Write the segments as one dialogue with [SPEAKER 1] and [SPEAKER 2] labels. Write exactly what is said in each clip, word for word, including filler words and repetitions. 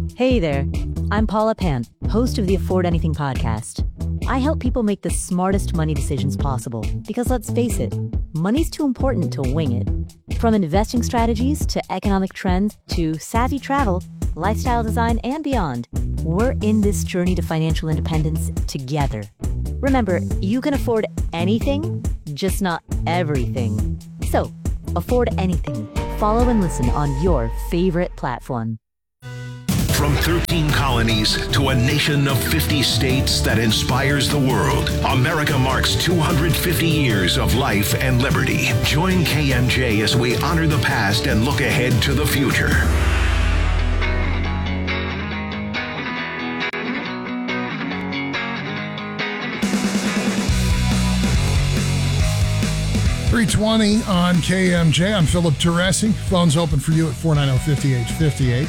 [SPEAKER 1] Hey there, I'm Paula Pant, host of the Afford Anything podcast. I help people make the smartest money decisions possible because, let's face it, money's too important to wing it. From investing strategies to economic trends to savvy travel, lifestyle design, and beyond, we're in this journey to financial independence together. Remember, you can afford anything, just not everything. So, afford anything. Follow and listen on your favorite platform.
[SPEAKER 2] From thirteen colonies to a nation of fifty states that inspires the world, America marks two hundred fifty years of life and liberty. Join K M J as we honor the past and look ahead to the future.
[SPEAKER 3] three twenty on K M J. I'm Philip Teresi. Phone's open for you at four nine zero, five eight five eight.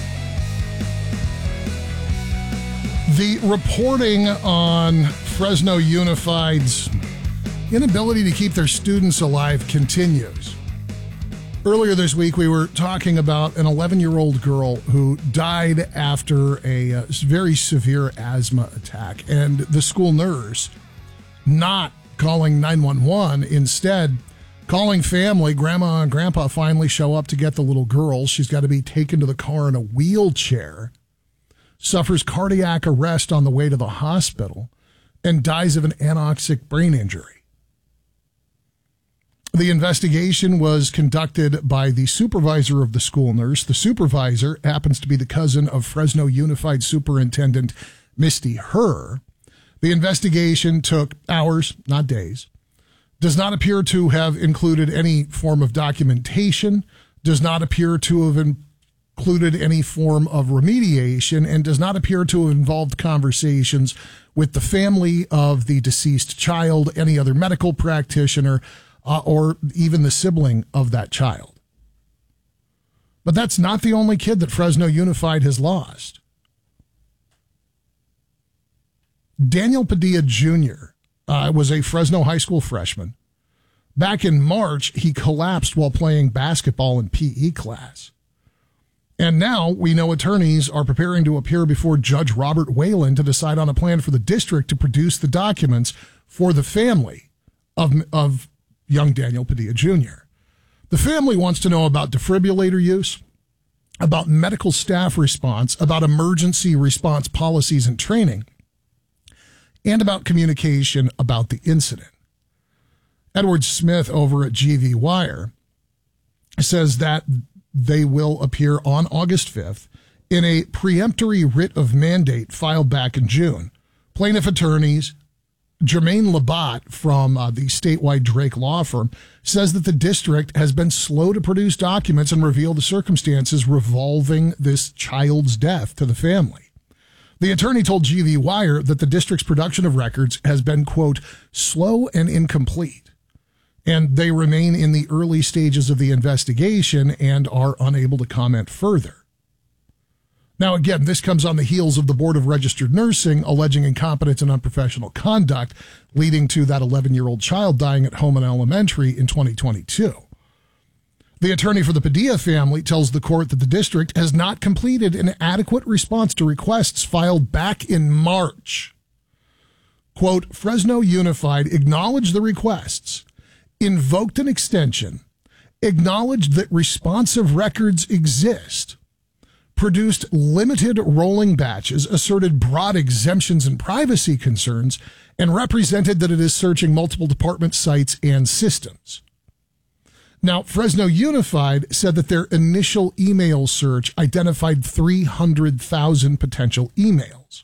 [SPEAKER 3] The reporting on Fresno Unified's inability to keep their students alive continues. Earlier this week, we were talking about an eleven-year-old girl who died after a uh, very severe asthma attack, and the school nurse not calling nine one one, instead calling family. Grandma and grandpa finally show up to get the little girl. She's got to be taken to the car in a wheelchair, suffers cardiac arrest on the way to the hospital, and dies of an anoxic brain injury. The investigation was conducted by the supervisor of the school nurse. The supervisor happens to be the cousin of Fresno Unified Superintendent Misty Herr. The investigation took hours, not days. Does not appear to have included any form of documentation, does not appear to have included any form of remediation, and does not appear to have involved conversations with the family of the deceased child, any other medical practitioner, uh, or even the sibling of that child. But that's not the only kid that Fresno Unified has lost. Daniel Padilla Junior Uh, was a Fresno high school freshman. Back in March, he collapsed while playing basketball in P E class. And now we know attorneys are preparing to appear before Judge Robert Whalen to decide on a plan for the district to produce the documents for the family of, of young Daniel Padilla Junior The family wants to know about defibrillator use, about medical staff response, about emergency response policies and training, and about communication about the incident. Edward Smith over at G V Wire says that they will appear on August fifth in a preemptory writ of mandate filed back in June. Plaintiff attorneys Jermaine Labatt from uh, the statewide Drake law firm says that the district has been slow to produce documents and reveal the circumstances revolving this child's death to the family. The attorney told G V Wire that the district's production of records has been, quote, slow and incomplete, and they remain in the early stages of the investigation and are unable to comment further. Now, again, this comes on the heels of the Board of Registered Nursing alleging incompetence and unprofessional conduct, leading to that eleven-year-old child dying at Homan Elementary in twenty twenty-two. The attorney for the Padilla family tells the court that the district has not completed an adequate response to requests filed back in March. Quote, Fresno Unified acknowledged the requests, invoked an extension, acknowledged that responsive records exist, produced limited rolling batches, asserted broad exemptions and privacy concerns, and represented that it is searching multiple department sites and systems. Now, Fresno Unified said that their initial email search identified three hundred thousand potential emails.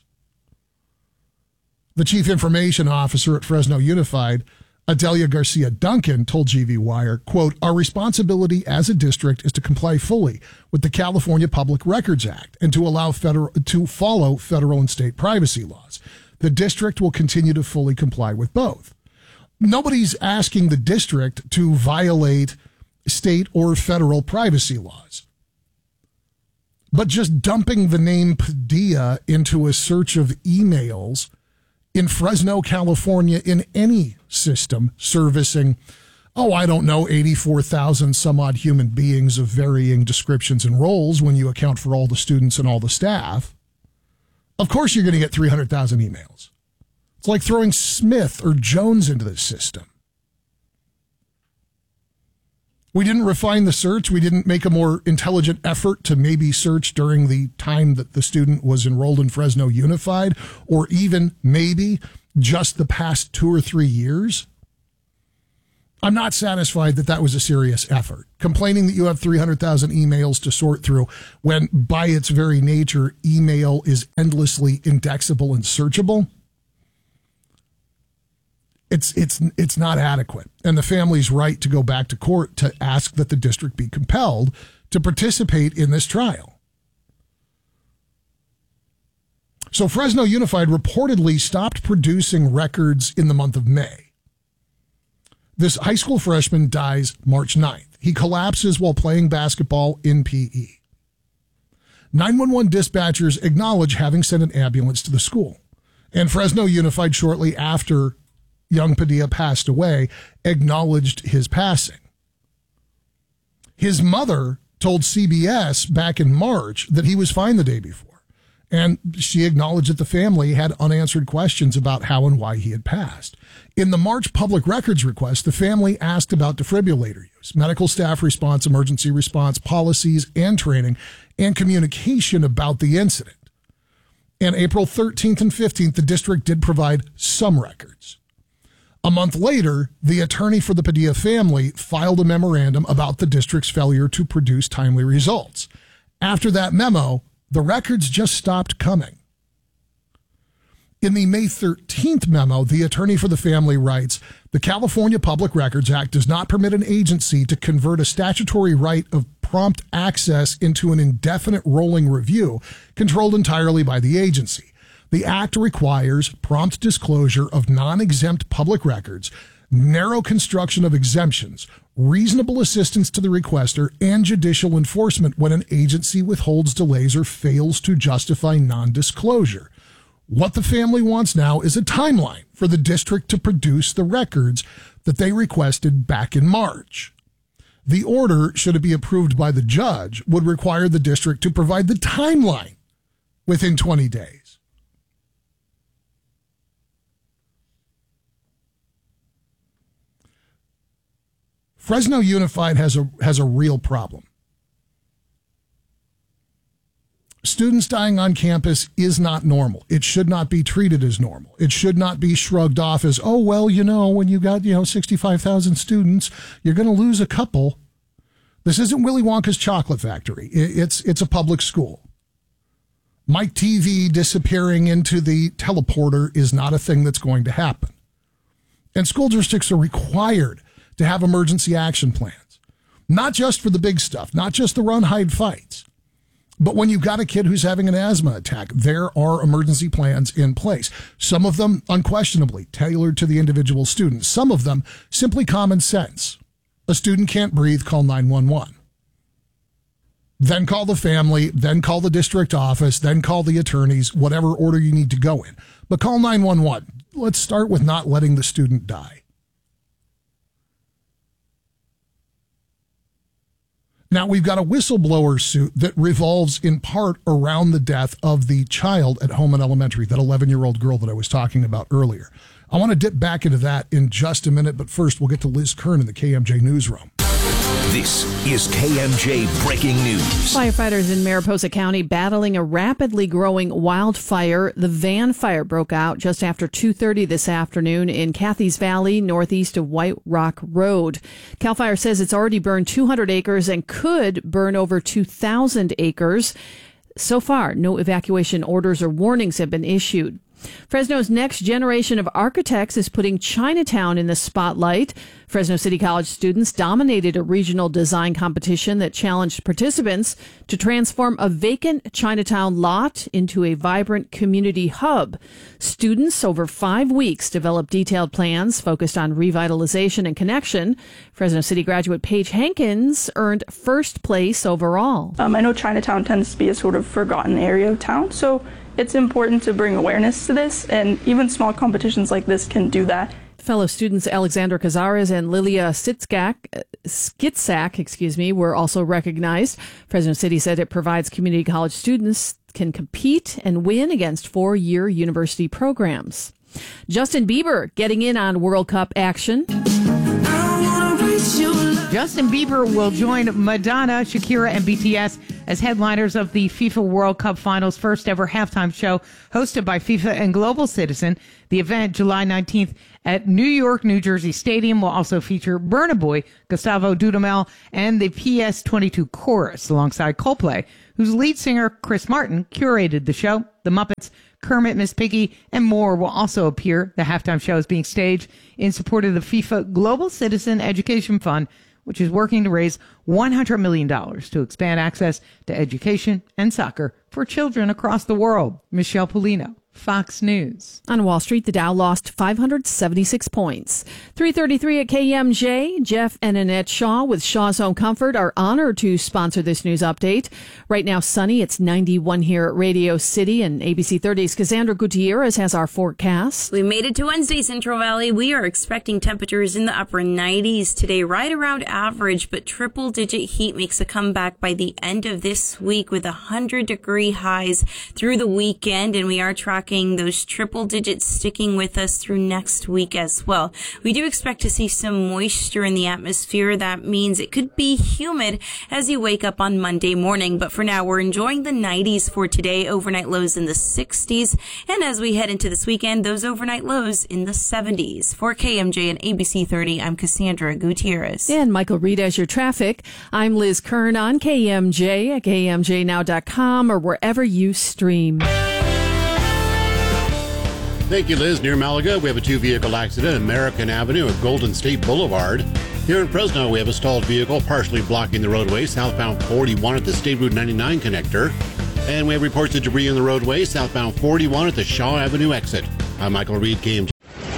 [SPEAKER 3] The chief information officer at Fresno Unified, Adelia Garcia Duncan, told G V Wire, quote, our responsibility as a district is to comply fully with the California Public Records Act and to allow federal to follow federal and state privacy laws. The district will continue to fully comply with both. Nobody's asking the district to violate state or federal privacy laws. But just dumping the name Padilla into a search of emails in Fresno, California, in any system servicing, oh, I don't know, eighty-four thousand some odd human beings of varying descriptions and roles when you account for all the students and all the staff, Of course you're going to get three hundred thousand emails. It's like throwing Smith or Jones into the system. We didn't refine the search. We didn't make a more intelligent effort to maybe search during the time that the student was enrolled in Fresno Unified, or even maybe just the past two or three years. I'm not satisfied that that was a serious effort. Complaining that you have three hundred thousand emails to sort through when, by its very nature, email is endlessly indexable and searchable. It's it's it's not adequate. And the family's right to go back to court to ask that the district be compelled to participate in this trial. So Fresno Unified reportedly stopped producing records in the month of May. This high school freshman dies March ninth. He collapses while playing basketball in P E. nine one one dispatchers acknowledge having sent an ambulance to the school. And Fresno Unified, shortly after young Padilla passed away, acknowledged his passing. His mother told C B S back in March that he was fine the day before, and she acknowledged that the family had unanswered questions about how and why he had passed. In the March public records request, the family asked about defibrillator use, medical staff response, emergency response, policies and training, and communication about the incident. And April thirteenth and fifteenth, the district did provide some records. A month later, the attorney for the Padilla family filed a memorandum about the district's failure to produce timely results. After that memo, the records just stopped coming. In the May thirteenth memo, the attorney for the family writes, "The California Public Records Act does not permit an agency to convert a statutory right of prompt access into an indefinite rolling review controlled entirely by the agency. The Act requires prompt disclosure of non-exempt public records, narrow construction of exemptions, reasonable assistance to the requester, and judicial enforcement when an agency withholds, delays, or fails to justify non-disclosure. What the family wants now is a timeline for the district to produce the records that they requested back in March. The order, should it be approved by the judge, would require the district to provide the timeline within twenty days. Fresno Unified has a has a real problem. Students dying on campus is not normal. It should not be treated as normal. It should not be shrugged off as, oh, well, you know, when you got, you know, sixty-five thousand students, you're going to lose a couple. This isn't Willy Wonka's chocolate factory. It's it's a public school. Mike T V disappearing into the teleporter is not a thing that's going to happen. And school districts are required to have emergency action plans, not just for the big stuff, not just the run, hide, fights. But when you've got a kid who's having an asthma attack, there are emergency plans in place. Some of them unquestionably tailored to the individual student. Some of them simply common sense. A student can't breathe, call nine one one. Then call the family, then call the district office, then call the attorneys, whatever order you need to go in. But call nine one one. Let's start with not letting the student die. Now, we've got a whistleblower suit that revolves in part around the death of the child at Homan Elementary, that eleven-year-old girl that I was talking about earlier. I want to dip back into that in just a minute, but first we'll get to Liz Kern in the K M J Newsroom.
[SPEAKER 2] This is K M J Breaking News.
[SPEAKER 4] Firefighters in Mariposa County battling a rapidly growing wildfire. The Van Fire broke out just after two thirty this afternoon in Cathy's Valley, northeast of White Rock Road. CAL FIRE says it's already burned two hundred acres and could burn over two thousand acres. So far, no evacuation orders or warnings have been issued. Fresno's next generation of architects is putting Chinatown in the spotlight. Fresno City College students dominated a regional design competition that challenged participants to transform a vacant Chinatown lot into a vibrant community hub. Students over five weeks developed detailed plans focused on revitalization and connection. Fresno City graduate Paige Hankins earned first place overall.
[SPEAKER 5] Um, I know Chinatown tends to be a sort of forgotten area of town, so it's important to bring awareness to this, and even small competitions like this can do that.
[SPEAKER 4] Fellow students Alexandra Cazares and Lilia Sitzak, Skitsak, excuse me, were also recognized. Fresno City said it provides community college students can compete and win against four-year university programs. Justin Bieber getting in on World Cup action.
[SPEAKER 6] Justin Bieber will join Madonna, Shakira, and B T S as headliners of the FIFA World Cup Finals' first ever halftime show hosted by FIFA and Global Citizen. The event, July nineteenth at New York, New Jersey Stadium, will also feature Burna Boy, Gustavo Dudamel, and the P S twenty-two Chorus alongside Coldplay, whose lead singer Chris Martin curated the show. The Muppets, Kermit, Miss Piggy, and more will also appear. The halftime show is being staged in support of the FIFA Global Citizen Education Fund, which is working to raise one hundred million dollars to expand access to education and soccer for children across the world. Michelle Polino, Fox News.
[SPEAKER 4] On Wall Street, the Dow lost five hundred seventy-six points. three thirty-three at K M J. Jeff and Annette Shaw with Shaw's Home Comfort are honored to sponsor this news update. Right now, sunny. It's ninety-one here at Radio City, and A B C thirty's Cassandra Gutierrez has our forecast.
[SPEAKER 7] We made it to Wednesday, Central Valley. We are expecting temperatures in the upper nineties today, right around average, but triple-digit heat makes a comeback by the end of this week with one hundred degree highs through the weekend, and we are tracking those triple digits sticking with us through next week as well. We do expect to see some moisture in the atmosphere. That means it could be humid as you wake up on Monday morning. But for now, we're enjoying the nineties for today. Overnight lows in the sixties. And as we head into this weekend, those overnight lows in the seventies. For K M J and A B C thirty, I'm Cassandra Gutierrez.
[SPEAKER 4] And Michael Reed as your traffic. I'm Liz Kern on K M J at K M J now dot com or wherever you stream.
[SPEAKER 8] Thank you, Liz. Near Malaga, we have a two-vehicle accident, American Avenue at Golden State Boulevard. Here in Fresno, we have a stalled vehicle partially blocking the roadway, southbound forty-one at the State Route ninety-nine connector. And we have reports of debris on the roadway, southbound forty-one at the Shaw Avenue exit. I'm Michael Reed, K M J.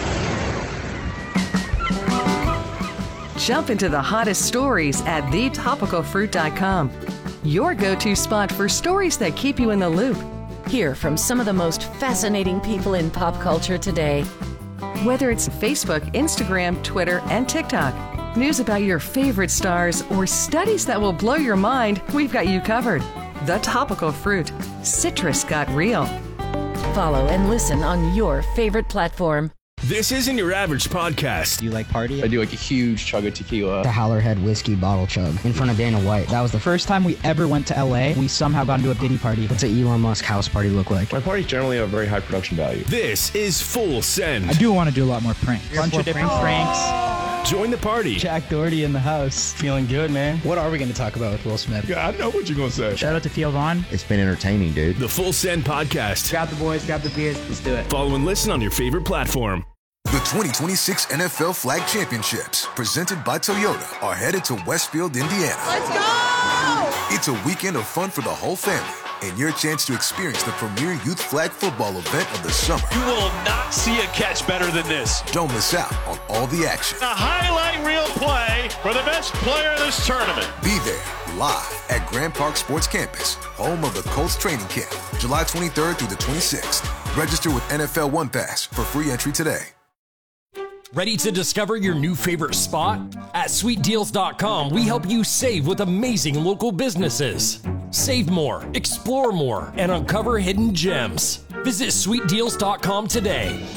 [SPEAKER 9] Jump into the hottest stories at the topical fruit dot com. Your go-to spot for stories that keep you in the loop. Hear from some of the most fascinating people in pop culture today. Whether it's Facebook, Instagram, Twitter, and TikTok, news about your favorite stars, or studies that will blow your mind, we've got you covered. The Topical Fruit. Citrus got real. Follow and listen on your favorite platform.
[SPEAKER 10] This isn't your average podcast.
[SPEAKER 11] Do you like party?
[SPEAKER 12] I do like a huge chug of tequila.
[SPEAKER 11] The Howlerhead whiskey bottle chug in front of Dana White. That was the first time we ever went to L A. We somehow got into a Diddy party. What's an Elon Musk house party look like?
[SPEAKER 12] My parties generally have very high production value.
[SPEAKER 10] This is Full Send.
[SPEAKER 11] I do want to do a lot more pranks. A bunch of different pranks. pranks.
[SPEAKER 10] Join the party.
[SPEAKER 11] Jack Doherty in the house.
[SPEAKER 12] Feeling good, man.
[SPEAKER 11] What are we going to talk about with Will Smith?
[SPEAKER 12] Yeah, I know what you're going to say.
[SPEAKER 11] Shout out to Theo Vaughn.
[SPEAKER 13] It's been entertaining, dude.
[SPEAKER 10] The Full Send podcast.
[SPEAKER 11] Grab the boys, grab the beers. Let's do it.
[SPEAKER 10] Follow and listen on your favorite platform.
[SPEAKER 14] The twenty twenty-six N F L Flag Championships, presented by Toyota, are headed to Westfield, Indiana.
[SPEAKER 15] Let's go!
[SPEAKER 14] It's a weekend of fun for the whole family and your chance to experience the premier youth flag football event of the summer.
[SPEAKER 16] You will not see a catch better than this.
[SPEAKER 14] Don't miss out on all the action.
[SPEAKER 16] A highlight reel play for the best player in this tournament.
[SPEAKER 14] Be there live at Grand Park Sports Campus, home of the Colts training camp, July twenty-third through the twenty-sixth. Register with N F L One Pass for free entry today.
[SPEAKER 17] Ready to discover your new favorite spot? At sweet deals dot com, we help you save with amazing local businesses. Save more, explore more, and uncover hidden gems. Visit sweet deals dot com today.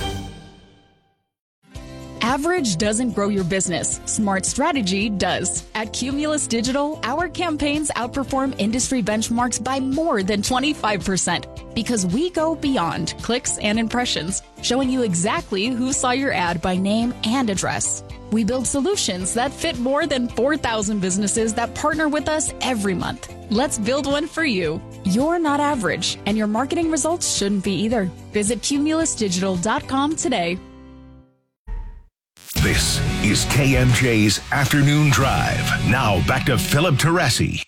[SPEAKER 18] Average doesn't grow your business. Smart strategy does. At Cumulus Digital, our campaigns outperform industry benchmarks by more than twenty-five percent because we go beyond clicks and impressions, showing you exactly who saw your ad by name and address. We build solutions that fit more than four thousand businesses that partner with us every month. Let's build one for you. You're not average, and your marketing results shouldn't be either. Visit cumulus digital dot com today.
[SPEAKER 2] This is K M J's Afternoon Drive. Now back to Philip Teresi.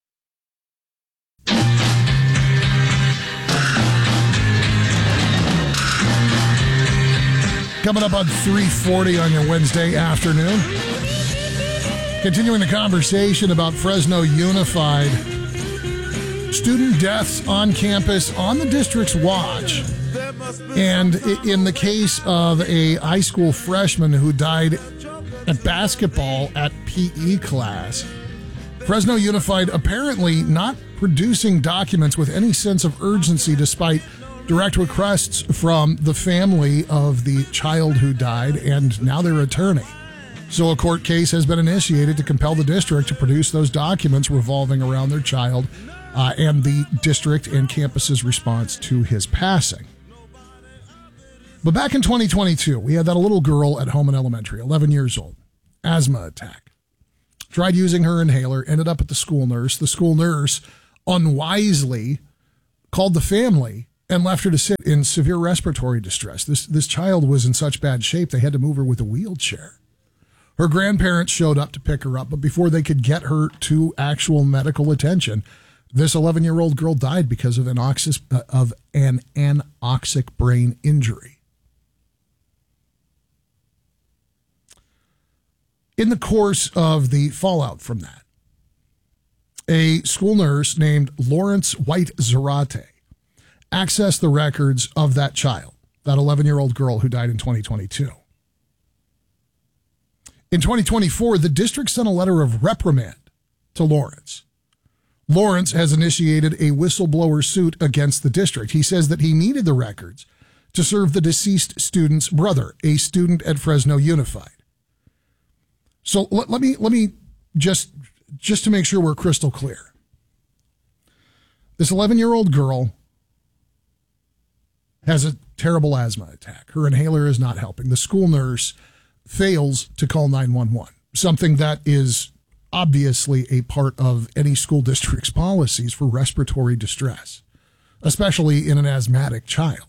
[SPEAKER 3] Coming up on three forty on your Wednesday afternoon. Continuing the conversation about Fresno Unified. Student deaths on campus on the district's watch. And in the case of a high school freshman who died at basketball at P E class, Fresno Unified apparently not producing documents with any sense of urgency despite direct requests from the family of the child who died and now their attorney. So a court case has been initiated to compel the district to produce those documents revolving around their child uh, and the district and campus's response to his passing. But back in twenty twenty-two, we had that little girl at Homan Elementary, eleven years old, asthma attack. Tried using her inhaler, ended up at the school nurse. The school nurse unwisely called the family and left her to sit in severe respiratory distress. This, this child was in such bad shape, they had to move her with a wheelchair. Her grandparents showed up to pick her up, but before they could get her to actual medical attention, this eleven-year-old girl died because of an, oxys, uh, of an anoxic brain injury. In the course of the fallout from that, a school nurse named Lawrence White Zarate accessed the records of that child, that eleven-year-old girl who died in twenty twenty-two. In twenty twenty-four, the district sent a letter of reprimand to Lawrence. Lawrence has initiated a whistleblower suit against the district. He says that he needed the records to serve the deceased student's brother, a student at Fresno Unified. So let, let me let me just just to make sure we're crystal clear. This eleven-year-old girl has a terrible asthma attack. Her inhaler is not helping. The school nurse fails to call nine one one, something that is obviously a part of any school district's policies for respiratory distress, especially in an asthmatic child.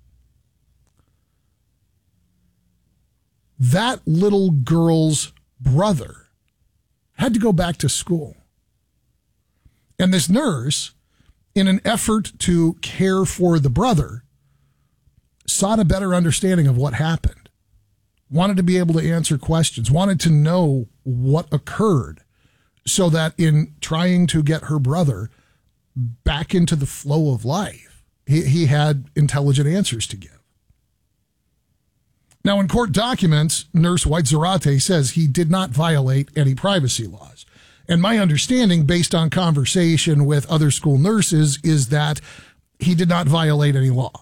[SPEAKER 3] That little girl's brother had to go back to school. And this nurse, in an effort to care for the brother, sought a better understanding of what happened, wanted to be able to answer questions, wanted to know what occurred so that in trying to get her brother back into the flow of life, he, he had intelligent answers to give. Now, in court documents, Nurse White Zarate says he did not violate any privacy laws. And my understanding, based on conversation with other school nurses, is that he did not violate any law.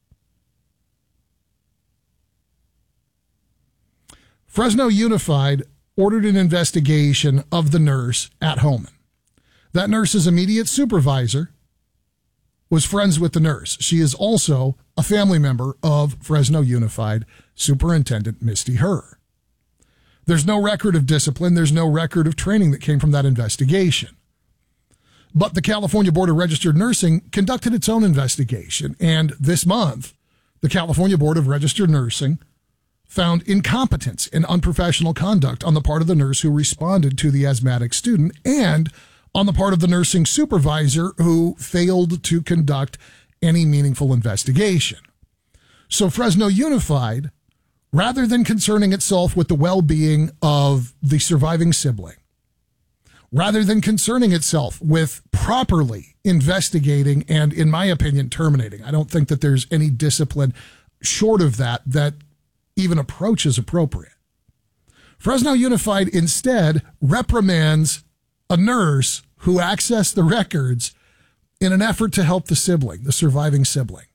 [SPEAKER 3] Fresno Unified ordered an investigation of the nurse at Homan. That nurse's immediate supervisor was friends with the nurse. She is also a family member of Fresno Unified Superintendent Misty Herr. There's no record of discipline. There's no record of training that came from that investigation. But the California Board of Registered Nursing conducted its own investigation. And this month, the California Board of Registered Nursing found incompetence and unprofessional conduct on the part of the nurse who responded to the asthmatic student and on the part of the nursing supervisor who failed to conduct any meaningful investigation. So Fresno Unified, rather than concerning itself with the well-being of the surviving sibling, rather than concerning itself with properly investigating and, in my opinion, terminating, I don't think that there's any discipline short of that that even approaches appropriate. Fresno Unified instead reprimands a nurse who accessed the records in an effort to help the sibling, the surviving sibling.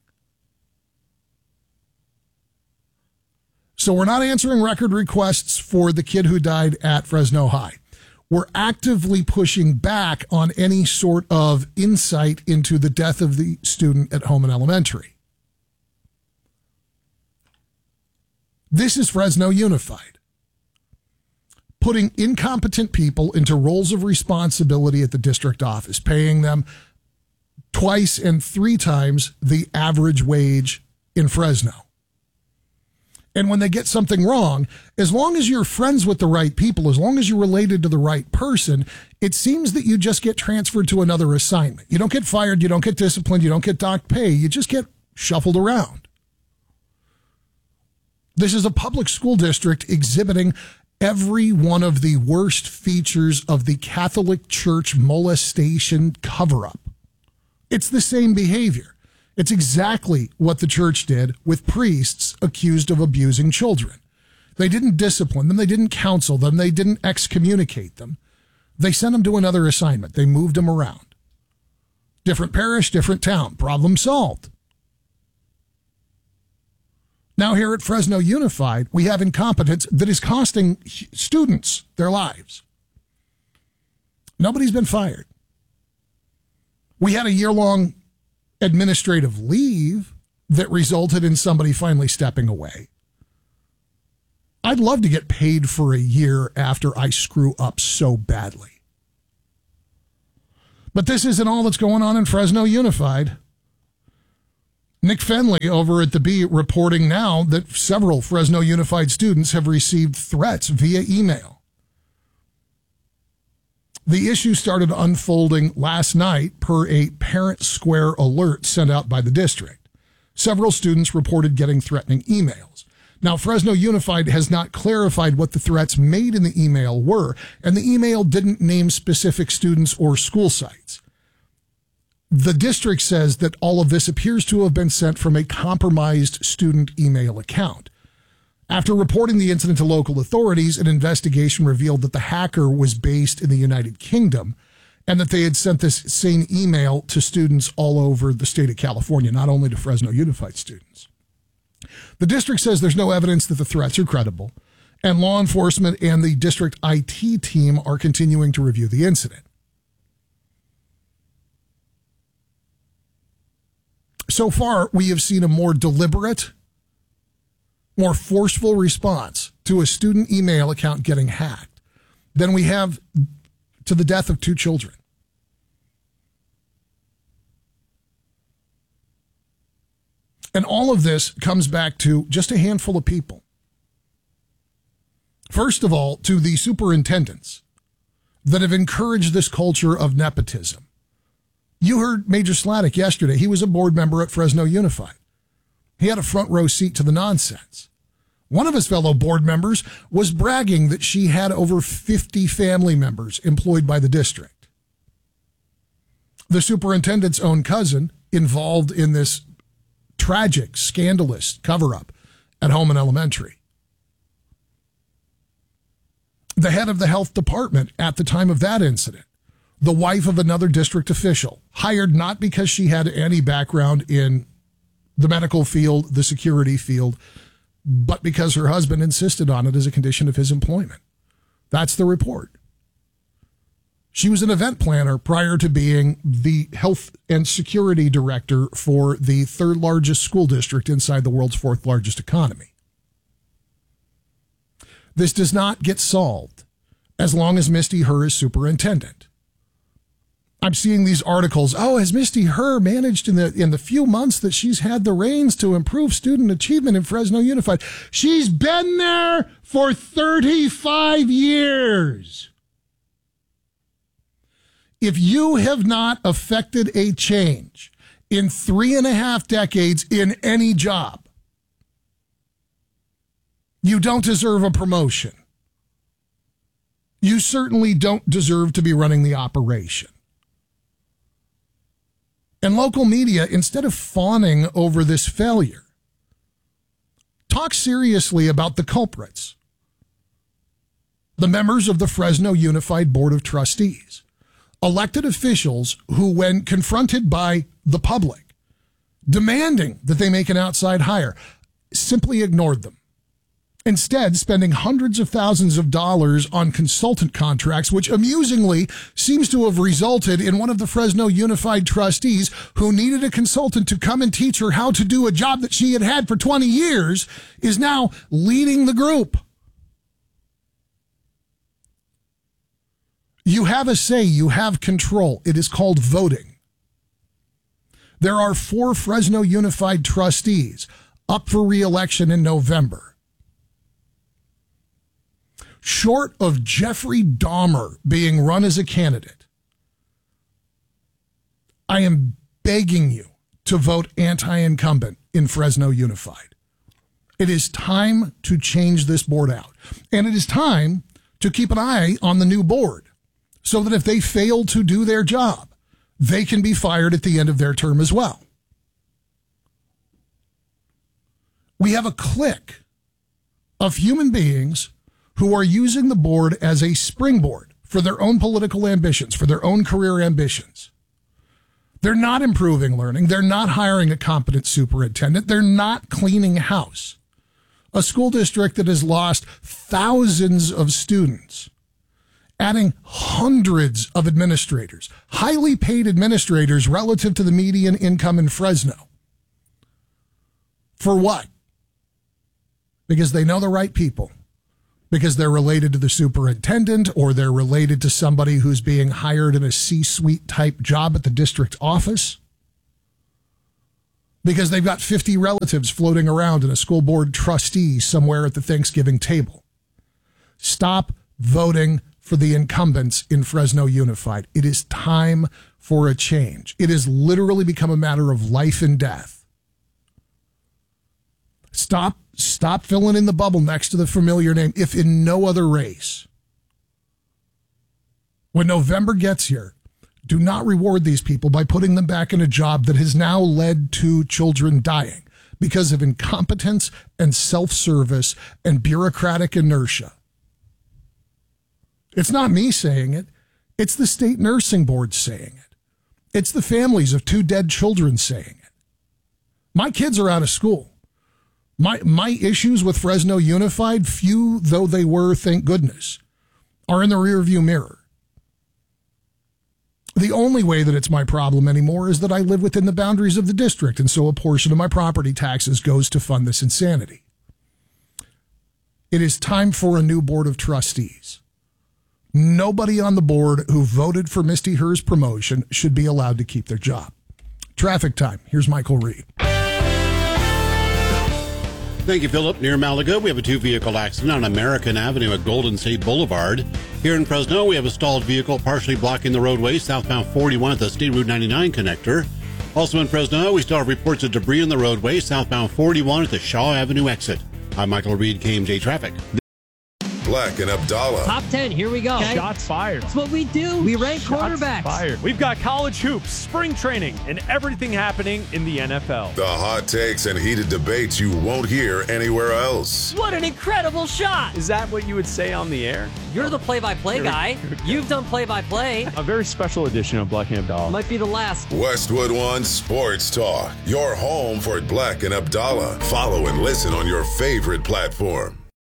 [SPEAKER 3] So we're not answering record requests for the kid who died at Fresno High. We're actively pushing back on any sort of insight into the death of the student at Homan Elementary. This is Fresno Unified, putting incompetent people into roles of responsibility at the district office, paying them twice and three times the average wage in Fresno. And when they get something wrong, as long as you're friends with the right people, as long as you're related to the right person, it seems that you just get transferred to another assignment. You don't get fired, you don't get disciplined, you don't get docked pay, you just get shuffled around. This is a public school district exhibiting every one of the worst features of the Catholic Church molestation cover-up. It's the same behavior. It's exactly what the church did with priests accused of abusing children. They didn't discipline them. They didn't counsel them. They didn't excommunicate them. They sent them to another assignment. They moved them around. Different parish, different town. Problem solved. Now here at Fresno Unified, we have incompetence that is costing students their lives. Nobody's been fired. We had a year-long administrative leave that resulted in somebody finally stepping away. I'd love to get paid for a year after I screw up so badly. But this isn't all that's going on in Fresno Unified. Nick Fenley over at the Bee reporting now that several Fresno Unified students have received threats via email. The issue started unfolding last night per a Parent Square alert sent out by the district. Several students reported getting threatening emails. Now, Fresno Unified has not clarified what the threats made in the email were, and the email didn't name specific students or school sites. The district says that all of this appears to have been sent from a compromised student email account. After reporting the incident to local authorities, an investigation revealed that the hacker was based in the United Kingdom and that they had sent this same email to students all over the state of California, not only to Fresno Unified students. The district says there's no evidence that the threats are credible, and law enforcement and the district I T team are continuing to review the incident. So far, we have seen a more deliberate, more forceful response to a student email account getting hacked than we have to the death of two children. And all of this comes back to just a handful of people. First of all, to the superintendents that have encouraged this culture of nepotism. You heard Major Sladek yesterday. He was a board member at Fresno Unified. He had a front row seat to the nonsense. One of his fellow board members was bragging that she had over fifty family members employed by the district. The superintendent's own cousin involved in this tragic, scandalous cover-up at Holman Elementary. The head of the health department at the time of that incident, the wife of another district official, hired not because she had any background in the medical field, the security field, but because her husband insisted on it as a condition of his employment. That's the report. She was an event planner prior to being the health and security director for the third largest school district inside the world's fourth largest economy. This does not get solved as long as Misty Herr is superintendent. I'm seeing these articles. Oh, has Misty Herr managed in the in the few months that she's had the reins to improve student achievement in Fresno Unified? She's been there for thirty-five years. If you have not affected a change in three and a half decades in any job, you don't deserve a promotion. You certainly don't deserve to be running the operation. And local media, instead of fawning over this failure, talk seriously about the culprits, the members of the Fresno Unified Board of Trustees, elected officials who, when confronted by the public, demanding that they make an outside hire, simply ignored them. Instead, spending hundreds of thousands of dollars on consultant contracts, which amusingly seems to have resulted in one of the Fresno Unified trustees who needed a consultant to come and teach her how to do a job that she had had for twenty years, is now leading the group. You have a say, you have control. It is called voting. There are four Fresno Unified trustees up for re-election in November. Short of Jeffrey Dahmer being run as a candidate, I am begging you to vote anti-incumbent in Fresno Unified. It is time to change this board out. And it is time to keep an eye on the new board so that if they fail to do their job, they can be fired at the end of their term as well. We have a clique of human beings who are using the board as a springboard for their own political ambitions, for their own career ambitions. They're not improving learning. They're not hiring a competent superintendent. They're not cleaning house. A school district that has lost thousands of students, adding hundreds of administrators, highly paid administrators relative to the median income in Fresno. For what? Because they know the right people. Because they're related to the superintendent, or they're related to somebody who's being hired in a C-suite type job at the district office. Because they've got fifty relatives floating around in a school board trustee somewhere at the Thanksgiving table. Stop voting for the incumbents in Fresno Unified. It is time for a change. It has literally become a matter of life and death. Stop, stop filling in the bubble next to the familiar name, if in no other race. When November gets here, do not reward these people by putting them back in a job that has now led to children dying because of incompetence and self-service and bureaucratic inertia. It's not me saying it. It's the state nursing board saying it. It's the families of two dead children saying it. My kids are out of school. My, my issues with Fresno Unified, few though they were, thank goodness, are in the rearview mirror. The only way that it's my problem anymore is that I live within the boundaries of the district, and so a portion of my property taxes goes to fund this insanity. It is time for a new board of trustees. Nobody on the board who voted for Misty Herr's promotion should be allowed to keep their job. Traffic time. Here's Michael Reed.
[SPEAKER 8] Thank you, Philip. Near Malaga, we have a two-vehicle accident on American Avenue at Golden State Boulevard. Here in Fresno, we have a stalled vehicle partially blocking the roadway southbound forty-one at the State Route ninety-nine connector. Also in Fresno, we still have reports of debris in the roadway southbound forty-one at the Shaw Avenue exit. I'm Michael Reed, K M J Traffic.
[SPEAKER 13] Black and Abdallah.
[SPEAKER 15] Top ten, here we go. Okay.
[SPEAKER 16] Shots fired.
[SPEAKER 15] That's what we do. We rank
[SPEAKER 16] Shots
[SPEAKER 15] quarterbacks.
[SPEAKER 16] Fired. We've got college hoops, spring training, and everything happening in the N F L.
[SPEAKER 13] The hot takes and heated debates you won't hear anywhere else.
[SPEAKER 15] What an incredible shot.
[SPEAKER 16] Is that what you would say on the air?
[SPEAKER 15] You're the play-by-play guy. You've done play-by-play.
[SPEAKER 16] A very special edition of Black and Abdallah.
[SPEAKER 15] Might be the last.
[SPEAKER 13] Westwood One Sports Talk. Your home for Black and Abdallah. Follow and listen on your favorite platform.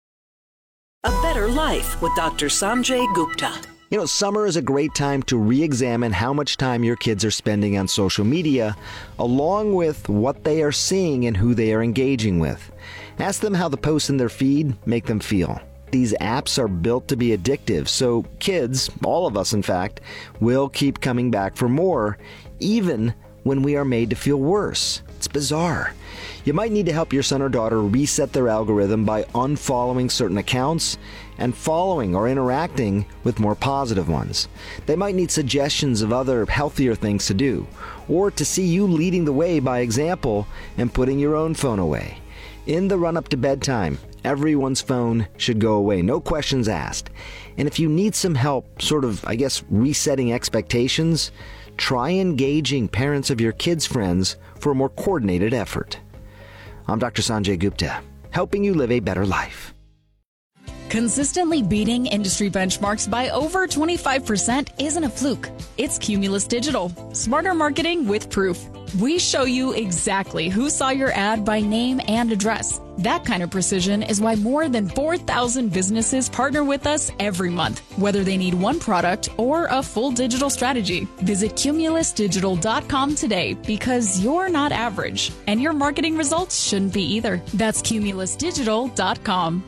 [SPEAKER 19] A Better Life with Doctor Sanjay Gupta.
[SPEAKER 20] You know, summer is a great time to re-examine how much time your kids are spending on social media, along with what they are seeing and who they are engaging with. Ask them how the posts in their feed make them feel. These apps are built to be addictive, so kids, all of us in fact, will keep coming back for more, even when we are made to feel worse. It's bizarre. You might need to help your son or daughter reset their algorithm by unfollowing certain accounts and following or interacting with more positive ones. They might need suggestions of other healthier things to do, or to see you leading the way by example and putting your own phone away. In the run-up to bedtime, everyone's phone should go away, no questions asked. And if you need some help, sort of, I guess, resetting expectations, try engaging parents of your kids' friends for a more coordinated effort. I'm Doctor Sanjay Gupta, helping you live a better life.
[SPEAKER 18] Consistently beating industry benchmarks by over twenty-five percent isn't a fluke. It's Cumulus Digital. Smarter marketing with proof. We show you exactly who saw your ad by name and address. That kind of precision is why more than four thousand businesses partner with us every month, whether they need one product or a full digital strategy. Visit cumulus digital dot com today, because you're not average, and your marketing results shouldn't be either. That's cumulus digital dot com.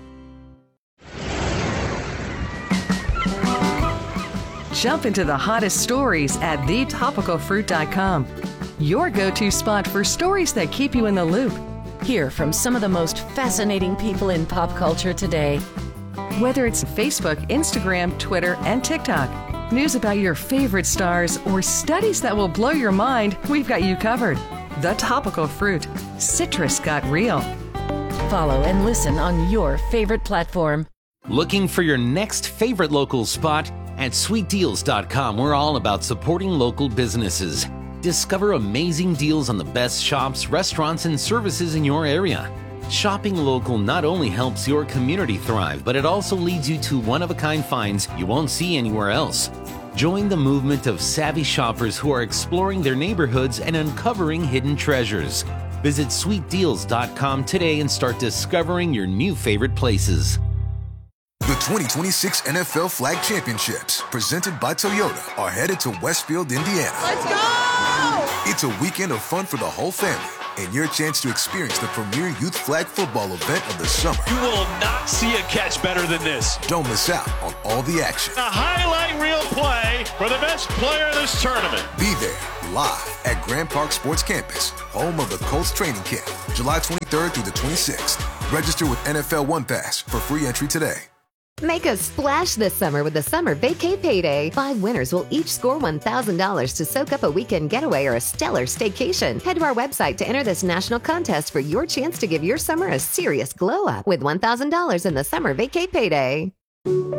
[SPEAKER 9] Jump into the hottest stories at the topical fruit dot com. Your go-to spot for stories that keep you in the loop. Hear from some of the most fascinating people in pop culture today. Whether it's Facebook, Instagram, Twitter, and TikTok, news about your favorite stars, or studies that will blow your mind, we've got you covered. The Topical Fruit. Citrus got real. Follow and listen on your favorite platform.
[SPEAKER 21] Looking for your next favorite local spot? At sweet deals dot com, we're all about supporting local businesses. Discover amazing deals on the best shops, restaurants, and services in your area. Shopping local not only helps your community thrive, but it also leads you to one-of-a-kind finds you won't see anywhere else. Join the movement of savvy shoppers who are exploring their neighborhoods and uncovering hidden treasures. Visit sweet deals dot com today and start discovering your new favorite places.
[SPEAKER 14] The twenty twenty-six N F L Flag Championships, presented by Toyota, are headed to Westfield, Indiana.
[SPEAKER 1] Let's go!
[SPEAKER 14] It's a weekend of fun for the whole family and your chance to experience the premier youth flag football event of the summer.
[SPEAKER 22] You will not see a catch better than this.
[SPEAKER 14] Don't miss out on all the action.
[SPEAKER 22] A highlight reel play for the best player of this tournament.
[SPEAKER 14] Be there live at Grand Park Sports Campus, home of the Colts training camp, July twenty-third through the twenty-sixth. Register with N F L One Pass for free entry today.
[SPEAKER 23] Make a splash this summer with the Summer Vacay Payday. Five winners will each score one thousand dollars to soak up a weekend getaway or a stellar staycation. Head to our website to enter this national contest for your chance to give your summer a serious glow up with one thousand dollars in the Summer Vacay Payday.